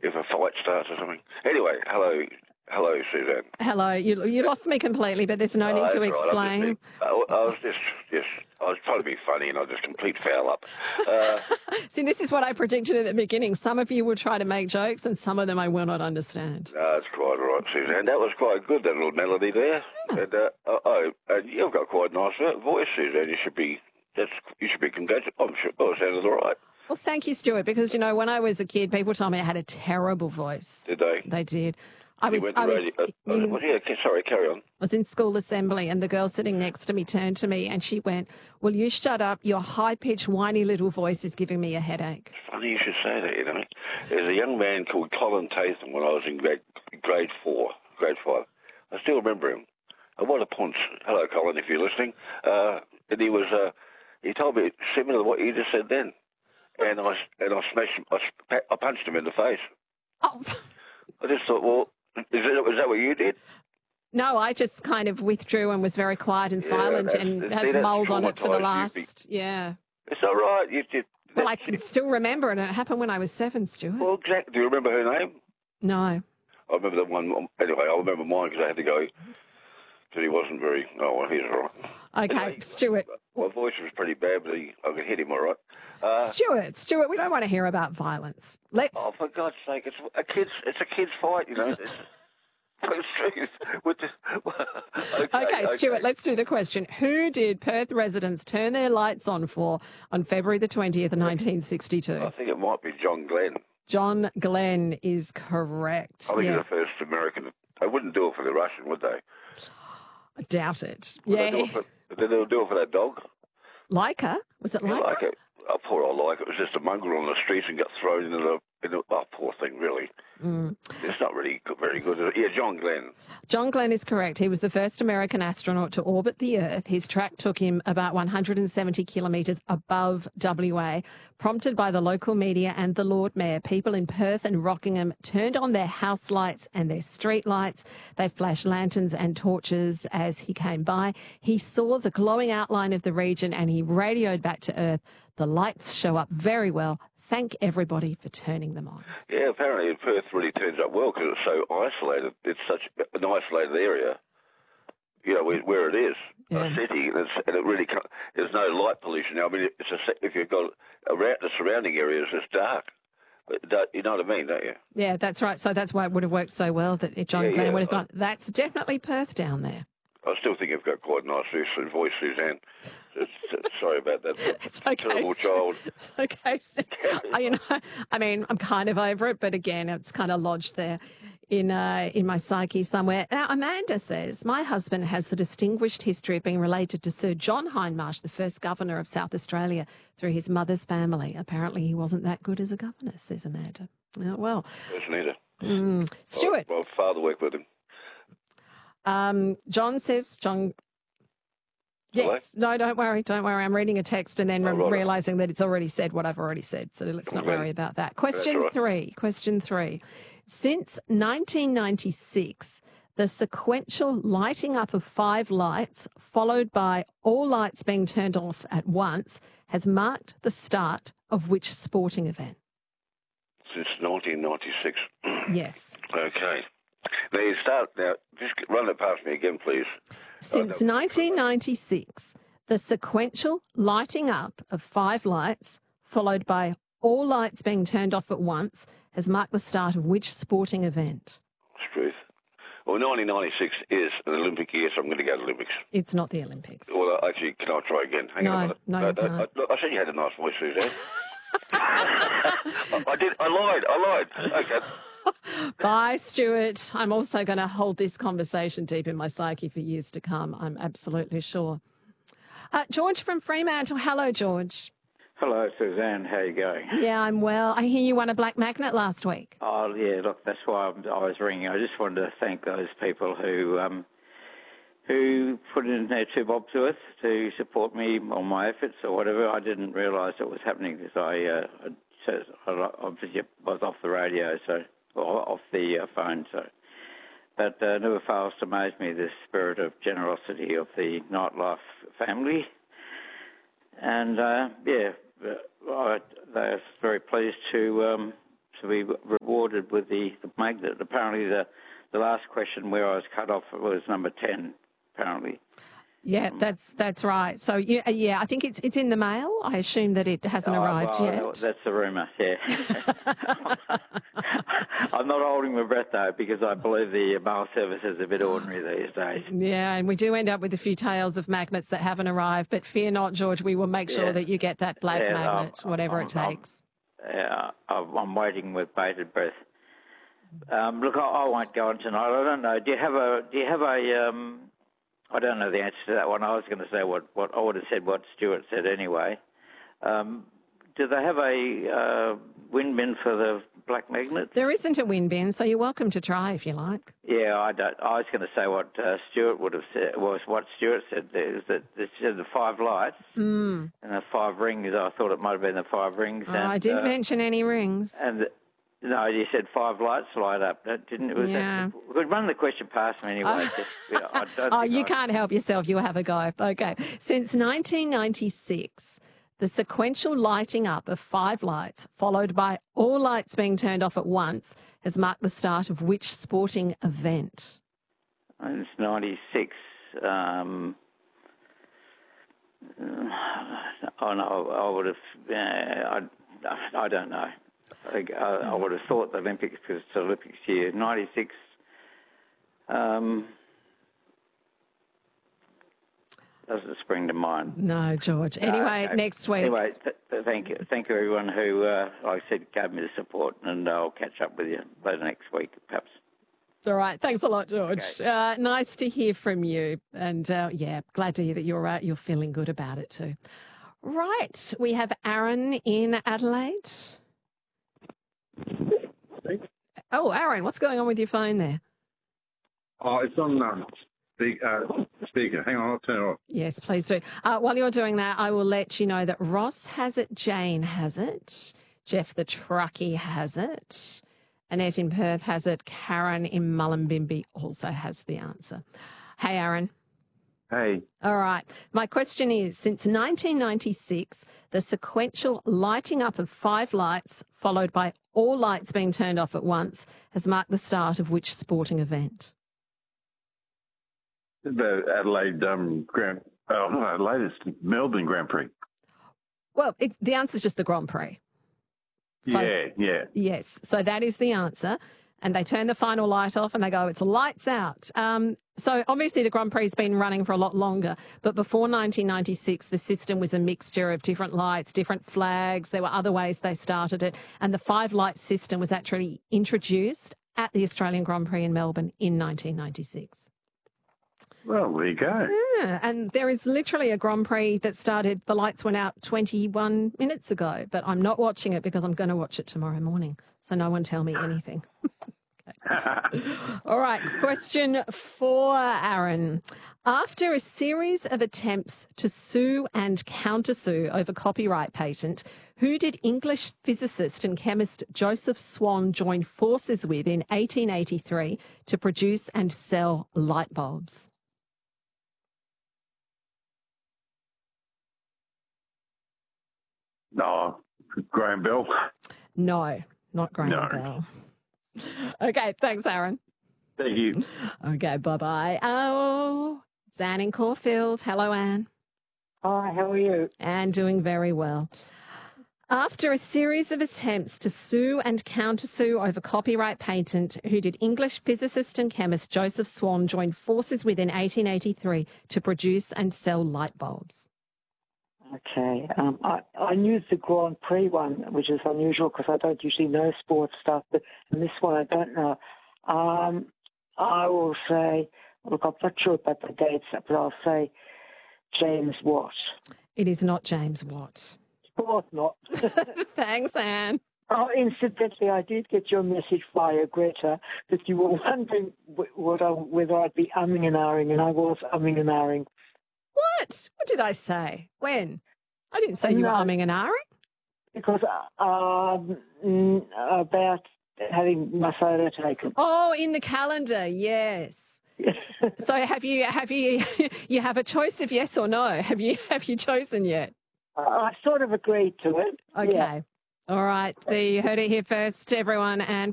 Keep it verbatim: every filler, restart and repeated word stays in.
if a fight starts or something. Anyway, hello, hello, Suzanne. Hello. You you lost me completely, but there's no Oh, need to that's right. explain. I'm just, I, I was just, just, I was trying to be funny, and I just complete foul up. Uh, See, this is what I predicted at the beginning. Some of you will try to make jokes, and some of them I will not understand. no, that's quite all right, Suzanne. That was quite good, that little melody there. Yeah. And, uh, oh, oh, and you've got quite a nice voice, Suzanne. You should be, that's, you should be congratulated. I'm sure. Oh, it sounded all right. Well, thank you, Stuart, because, you know, when I was a kid, people told me I had a terrible voice. Did they? They did. I was, You went to I was, radio. Uh, in, uh, yeah, okay, sorry, carry on. I was in school assembly, and the girl sitting next to me turned to me and she went, "Will you shut up? Your high-pitched, whiny little voice is giving me a headache." Funny you should say that, you know. There's a young man called Colin Tatham when I was in grade, grade four, grade five. I still remember him. And what a punch. Hello, Colin, if you're listening. Uh, and he was, uh, he told me similar to what you just said then. And I, and I smashed him, I, sp- I punched him in the face. Oh. I just thought, well, is, it, is that what you did? No, I just kind of withdrew and was very quiet and Yeah, silent that's- and see, have that's mulled on it for the traumatised you. last, yeah. It's all right. You did. Well, I can still remember it. It happened when I was seven, Stuart. Well, exactly. Do you remember her name? No. I remember the one. Anyway, I remember mine because I had to go. Because he wasn't very. Oh, well, he's all right. Okay, Anyway, Stuart. My voice was pretty bad, but he, I could hit him all right. Uh, Stuart, Stuart, we don't want to hear about violence. Let's. oh, for God's sake! It's a kid's. It's a kid's fight, you know. It's, it's truth. With the, okay, Okay, Stuart, let's do the question. Who did Perth residents turn their lights on for on February the twentieth, nineteen sixty-two? I think it might be John Glenn. John Glenn is correct. I think yeah. he's the first American. They wouldn't do it for the Russian, would they? I doubt it. Would yeah. They do it for, did they do it for that dog? Leica? Was it Yeah, Leica? like it. Oh, poor old like it was just a mongrel on the streets and got thrown into the. Into, oh, poor thing, really. Mm. It's not really good, very good. Is it? Yeah, John Glenn. John Glenn is correct. He was the first American astronaut to orbit the Earth. His track took him about one hundred seventy kilometres above W A. Prompted by the local media and the Lord Mayor, people in Perth and Rockingham turned on their house lights and their street lights. They flashed lanterns and torches as he came by. He saw the glowing outline of the region and he radioed back to Earth. The lights show up very well. Thank everybody for turning them on. Yeah, apparently Perth really turns up well because it's so isolated. It's such an isolated area, you know, where, where it is, Yeah. a city, and, it's, and it really can't, there's no light pollution. I mean, it's a, if you've got around the surrounding areas, it's dark. But don't, you know what I mean, don't you? Yeah, that's right. So that's why it would have worked so well that John Yeah, Glenn yeah. would have gone, that's definitely Perth down there. I still think you've got quite a nice voice, Suzanne. It's, it's, sorry about that. It's okay. Terrible child. Okay. So, I, you know, I mean, I'm kind of over it, but again, it's kind of lodged there in uh, in my psyche somewhere. Now, Amanda says, my husband has the distinguished history of being related to Sir John Hindmarsh, the first governor of South Australia, through his mother's family. Apparently, he wasn't that good as a governor, says Amanda. Oh, well. Doesn't either. Mm. Stuart. My, my father worked with him. Um, John says, John... Yes. No, don't worry. Don't worry. I'm reading a text and then Oh, I'm right. realising that it's already said what I've already said. So let's not Okay. worry about that. Question all right. three. Question three. Since nineteen ninety-six, the sequential lighting up of five lights, followed by all lights being turned off at once, has marked the start of which sporting event? Since nineteen ninety-six. Yes. Okay. Now you start, now just run it past me again, please. Since nineteen ninety-six, the sequential lighting up of five lights, followed by all lights being turned off at once, has marked the start of which sporting event? It's truth. Well, nineteen ninety-six is an Olympic year, so I'm going to go to Olympics. It's not the Olympics. Well, actually, can I try again? Hang No, on a minute. no, you I, can't. I, I, I said you had a nice voice, Suzanne. I, I did. I lied. I lied. Okay. Bye, Stuart. I'm also going to hold this conversation deep in my psyche for years to come, I'm absolutely sure. Uh, George from Fremantle. Hello, George. Hello, Suzanne. How you going? Yeah, I'm well. I hear you won a black magnet last week. Oh, yeah, look, that's why I'm, I was ringing. I just wanted to thank those people who um, who put in their two bob to it to support me on my efforts or whatever. I didn't realise it was happening because I, uh, I, I obviously was off the radio, so or off the uh, phone, so. But uh, never fails to amaze me the spirit of generosity of the Nightlife family. And, uh, yeah, I, they're very pleased to um, to be rewarded with the, the magnet. Apparently, the the last question where I was cut off was number ten. Apparently. Yeah, that's that's right. So yeah, yeah, I think it's it's in the mail. I assume that it hasn't oh, arrived well, yet. That's the rumour. Yeah. I'm not holding my breath though, because I believe the mail service is a bit ordinary these days. Yeah, and we do end up with a few tales of magnets that haven't arrived. But fear not, George. We will make sure yeah. that you get that black yeah, magnet, I'm, whatever I'm, it takes. I'm, yeah, I'm waiting with bated breath. Um, look, I, I won't go on tonight. I don't know. Do you have a? Do you have a? Um, I don't know the answer to that one. I was going to say what, what I would have said what Stuart said anyway. Um, do they have a uh, wind bin for the black magnet? There isn't a wind bin, so you're welcome to try if you like. Yeah, I don't. I was going to say what uh, Stuart would have said. Was what Stuart said there is that it said the five lights mm. and the five rings. I thought it might have been the five rings. Oh, and, I didn't uh, mention any rings. And no, you said five lights light up. That didn't it? Was yeah. That, we could run the question past me anyway. Just, you know, I don't oh, think you I... can't help yourself. You have a go. Okay. Since nineteen ninety-six, the sequential lighting up of five lights, followed by all lights being turned off at once, has marked the start of which sporting event? It's ninety-six. Um, oh no, I would have. Uh, I, I don't know. I, I would have thought the Olympics, because it's the Olympics year. ninety-six. Um, doesn't spring to mind. No, George. Anyway, uh, okay. next week. Anyway, th- th- thank you. Thank you, everyone who, uh, like I said, gave me the support, and I'll catch up with you later next week, perhaps. All right. Thanks a lot, George. Okay. Uh, nice to hear from you. And, uh, yeah, glad to hear that you're, uh, you're feeling good about it too. Right. We have Aaron in Adelaide. Thanks. Oh, Aaron, what's going on with your phone there? Oh, it's on um, speak, uh, speaker. Hang on, I'll turn it off. Yes, please do. Uh, while you're doing that, I will let you know that Ross has it, Jane has it, Jeff the truckie has it, Annette in Perth has it, Karen in Mullumbimby also has the answer. Hey, Aaron. Hey. All right. My question is, since nineteen ninety-six, the sequential lighting up of five lights, followed by all lights being turned off at once, has marked the start of which sporting event? The Adelaide um, Grand, oh, no, latest Melbourne Grand Prix. Well, it's, the answer is just the Grand Prix. So, yeah, yeah. Yes. So that is the answer. And they turn the final light off and they go, it's lights out. Um, so obviously the Grand Prix has been running for a lot longer, but before nineteen ninety-six, the system was a mixture of different lights, different flags. There were other ways they started it. And the five light system was actually introduced at the Australian Grand Prix in Melbourne in nineteen ninety-six. Well, there you go. Yeah, and there is literally a Grand Prix that started, the lights went out twenty-one minutes ago, but I'm not watching it because I'm going to watch it tomorrow morning. So no one tell me anything. All right, question for Aaron. After a series of attempts to sue and countersue over copyright patent, who did English physicist and chemist Joseph Swan join forces with in eighteen eighty-three to produce and sell light bulbs? No, Graham Bell. No, not Graham No. Bell. Okay, thanks, Aaron. Thank you. Okay, bye-bye. Oh, it's Anne in Caulfield. Hello, Anne. Hi, how are you? Anne doing very well. After a series of attempts to sue and countersue over copyright patent, who did English physicist and chemist Joseph Swan join forces with in eighteen eighty-three to produce and sell light bulbs? Okay. Um, I, I knew the Grand Prix one, which is unusual because I don't usually know sports stuff, but and this one I don't know. Um, I will say, look, I'm not sure about the dates, but I'll say James Watt. It is not James Watt. Of course not. Thanks, Anne. Oh, incidentally, I did get your message via Greta that you were wondering what I, whether I'd be umming and ahhing, and I was umming and ahhing. What? What did I say? When? I didn't say you were No. humming and ahhing. Because um, mm, about having my photo taken. Oh, in the calendar, yes. So have you have you you have a choice of yes or no? Have you have you chosen yet? I sort of agreed to it. Okay. Yeah. All right, there you heard it here first, everyone. And